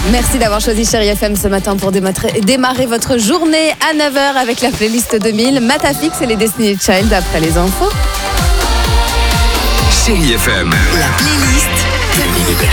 Merci d'avoir choisi Chérie FM ce matin pour démarrer votre journée à 9h avec la playlist 2000. Matafix et les Destiny's Child après les infos. Chérie FM, la playlist 2000.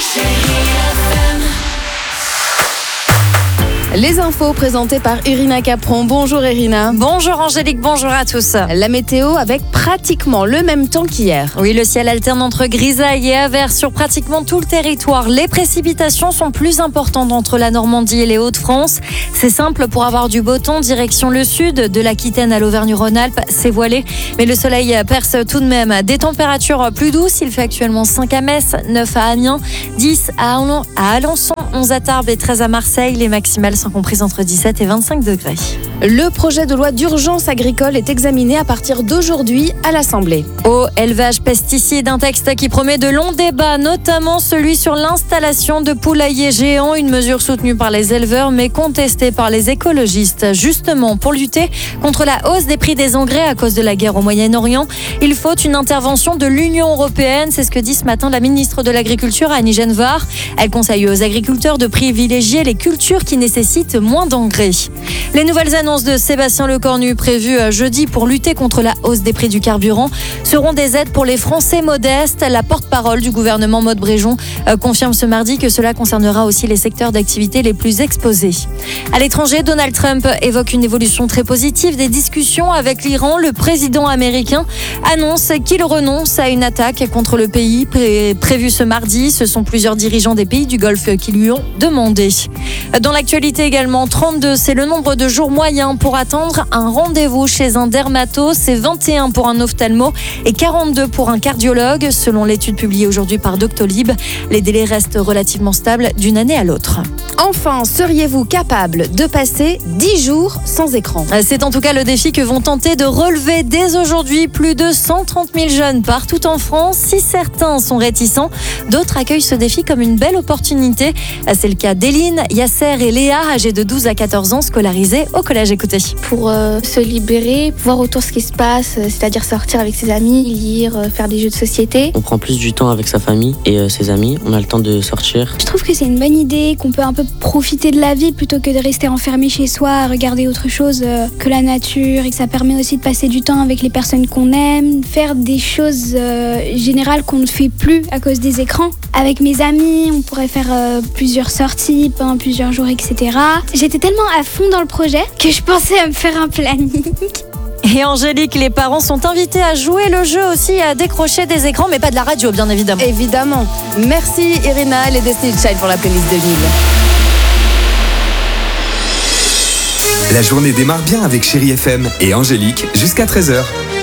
Les infos présentées par Irina Capron. Bonjour Irina. Bonjour Angélique, bonjour à tous. La météo avec pratiquement le même temps qu'hier. Oui, le ciel alterne entre grisaille et averse sur pratiquement tout le territoire. Les précipitations sont plus importantes entre la Normandie et les Hauts-de-France. C'est simple, pour avoir du beau temps, direction le sud, de l'Aquitaine à l'Auvergne-Rhône-Alpes, c'est voilé. Mais le soleil perce tout de même. Des températures plus douces, il fait actuellement 5 à Metz, 9 à Amiens, 10 à Alençon, 11 à Tarbes et 13 à Marseille. Les maximales sont comprises entre 17 et 25 degrés. Le projet de loi d'urgence agricole est examiné à partir d'aujourd'hui à l'Assemblée. Eau, élevage, pesticides, un texte qui promet de longs débats, notamment celui sur l'installation de poulaillers géants, une mesure soutenue par les éleveurs mais contestée par les écologistes. Justement, pour lutter contre la hausse des prix des engrais à cause de la guerre au Moyen-Orient, il faut une intervention de l'Union européenne. C'est ce que dit ce matin la ministre de l'Agriculture, Annie Genevard. Elle conseille aux agriculteurs de privilégier les cultures qui nécessitent moins d'engrais. Les nouvelles annonces de Sébastien Lecornu prévues jeudi pour lutter contre la hausse des prix du carburant seront des aides pour les Français modestes. La porte-parole du gouvernement Maude Bréjon confirme ce mardi que cela concernera aussi les secteurs d'activité les plus exposés. À l'étranger, Donald Trump évoque une évolution très positive des discussions avec l'Iran. Le président américain annonce qu'il renonce à une attaque contre le pays prévue ce mardi. Ce sont plusieurs dirigeants des pays du Golfe qui lui ont demandé. Dans l'actualité également, 32, c'est le nombre de jours moyen pour attendre un rendez-vous chez un dermato. C'est 21 pour un ophtalmo et 42 pour un cardiologue. Selon l'étude publiée aujourd'hui par Doctolib, les délais restent relativement stables d'une année à l'autre. Enfin, seriez-vous capable de passer 10 jours sans écran ? C'est en tout cas le défi que vont tenter de relever dès aujourd'hui plus de 130 000 jeunes partout en France. Si certains sont réticents, d'autres accueillent ce défi comme une belle opportunité. C'est le cas d'Éline, Yasser et Léa, âgés de 12 à 14 ans, scolarisés au collège. Écoutez. Pour se libérer, voir autour ce qui se passe, c'est-à-dire sortir avec ses amis, lire, faire des jeux de société. On prend plus du temps avec sa famille et ses amis, on a le temps de sortir. Je trouve que c'est une bonne idée, qu'on peut un peu profiter de la vie plutôt que de rester enfermé chez soi, à regarder autre chose que la nature, et que ça permet aussi de passer du temps avec les personnes qu'on aime, faire des choses générales qu'on ne fait plus à cause des écrans. Avec mes amis, on pourrait faire plusieurs sorties pendant plusieurs jours, etc. J'étais tellement à fond dans le projet que je pensais à me faire un planning. Et Angélique, les parents sont invités à jouer le jeu aussi, à décrocher des écrans, mais pas de la radio, bien évidemment. Évidemment. Merci Irina, les Destiny's Child pour la playlist 2000. La journée démarre bien avec Chérie FM et Angélique jusqu'à 13h.